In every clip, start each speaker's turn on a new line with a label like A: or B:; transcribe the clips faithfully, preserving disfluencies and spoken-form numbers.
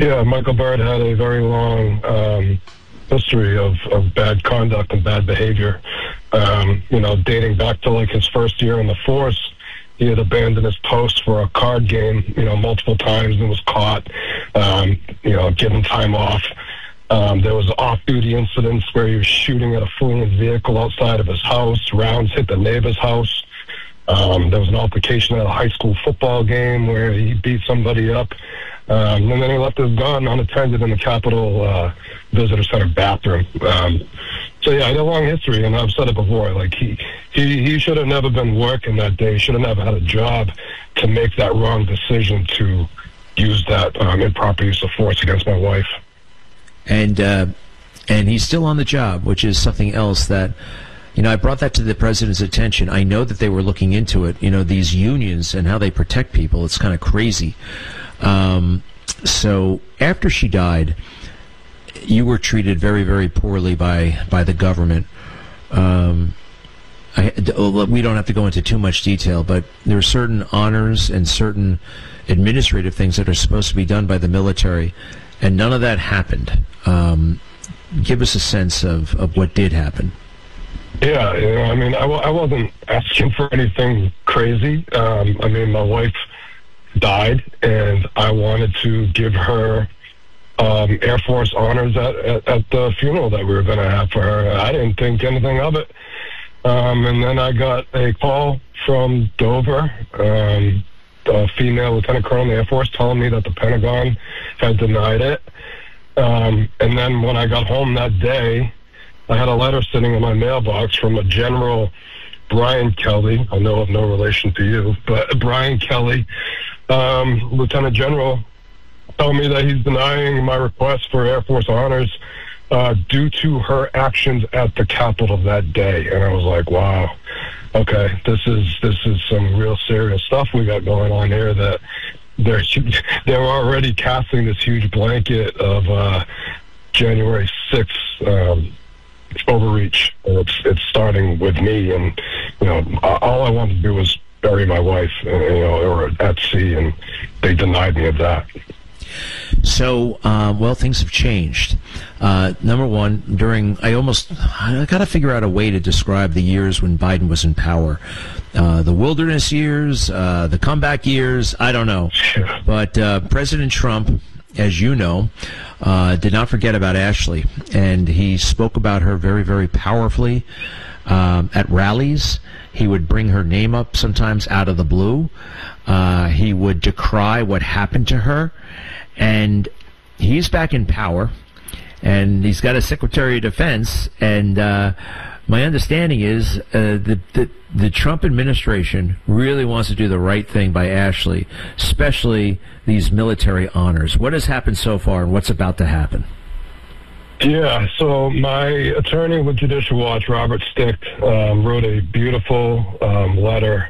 A: Yeah, Michael Byrd had a very long um, history of, of bad conduct and bad behavior. Um, you know, dating back to like his first year in the force, he had abandoned his post for a card game, you know, multiple times and was caught, um, you know, given time off. Um, there was off-duty incidents where he was shooting at a fleeing vehicle outside of his house. Rounds hit the neighbor's house. Um, there was an altercation at a high school football game where he beat somebody up. Um, and then he left his gun unattended in the Capitol uh, Visitor Center bathroom. Um, so, yeah, I had a long history, and I've said it before. Like, he, he, he should have never been working that day. He should have never had a job to make that wrong decision to use that um, improper use of force against my wife.
B: And, uh, and he's still on the job, which is something else that... You know, I brought that to the president's attention. I know that they were looking into it, you know, these unions and how they protect people. It's kind of crazy. Um, so after she died, you were treated very, very poorly by, by the government. Um, I, we don't have to go into too much detail, but there are certain honors and certain administrative things that are supposed to be done by the military, and none of that happened. Um, give us a sense of, of what did happen.
A: Yeah, you know, I mean, I, w I wasn't asking for anything crazy. Um, I mean, my wife died, and I wanted to give her um, Air Force honors at, at, at the funeral that we were going to have for her. I didn't think anything of it. Um, and then I got a call from Dover, um, a female lieutenant colonel in the Air Force, telling me that the Pentagon had denied it. Um, and then when I got home that day, I had a letter sitting in my mailbox from a General Brian Kelly. I know of no relation to you, but Brian Kelly, um, Lieutenant General, told me that he's denying my request for Air Force honors uh, due to her actions at the Capitol that day. And I was like, wow, okay, this is this is some real serious stuff we got going on here. That they're they're already casting this huge blanket of uh, January sixth. Um, overreach, and it's it's starting with me, and you know, all I wanted to do was bury my wife, you know, or at sea, and they denied me of that.
B: So, um, well, things have changed. Uh, number one, during I almost I got to figure out a way to describe the years when Biden was in power. Uh, the wilderness years, uh, the comeback years, I don't know, but uh, President Trump, as you know, uh, did not forget about Ashley, and he spoke about her very, very powerfully um, at rallies. He would bring her name up sometimes out of the blue. Uh, he would decry what happened to her, and he's back in power, and he's got a Secretary of Defense, and uh, my understanding is uh, the, the the Trump administration really wants to do the right thing by Ashley, especially these military honors. What has happened so far, and what's about to happen?
A: Yeah, so my attorney with Judicial Watch, Robert Stick, um, wrote a beautiful um, letter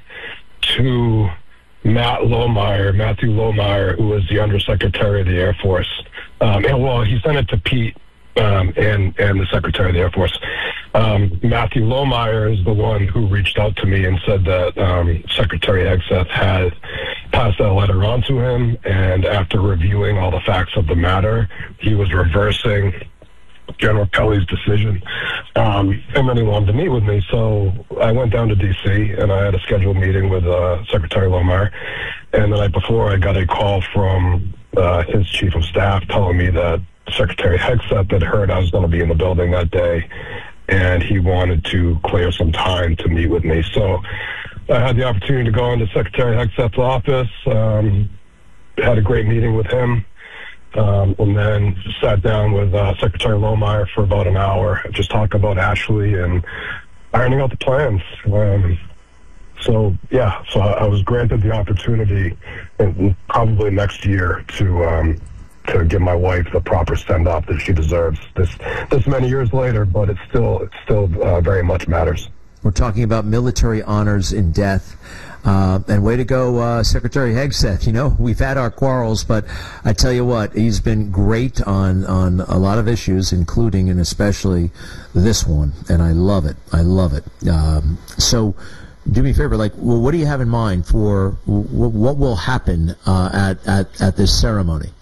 A: to Matt Lohmeyer, Matthew Lohmeyer, who was the Undersecretary of the Air Force. Um, and, well, he sent it to Pete um, and, and the Secretary of the Air Force. Um, Matthew Lohmeyer is the one who reached out to me and said that um, Secretary Hegseth had passed that letter on to him, and after reviewing all the facts of the matter, he was reversing General Kelly's decision. Um, and then he wanted to meet with me, so I went down to D C and I had a scheduled meeting with uh, Secretary Lohmeyer. And the night before, I got a call from uh, his chief of staff telling me that Secretary Hegseth had heard I was going to be in the building that day, and he wanted to clear some time to meet with me. So I had the opportunity to go into Secretary Hegseth's office, um, had a great meeting with him, um, and then sat down with uh, Secretary Lohmeyer for about an hour, just talk about Ashley and ironing out the plans. Um, so, yeah, so I was granted the opportunity in, probably next year to um, to give my wife the proper send-off that she deserves this this many years later, but it still, it still uh, very much matters.
B: We're talking about military honors in death. Uh, and way to go, uh, Secretary Hegseth. You know, we've had our quarrels, but I tell you what, he's been great on, on a lot of issues, including and especially this one. And I love it. I love it. Um, so do me a favor, like, well, what do you have in mind for w what will happen uh, at, at, at this ceremony?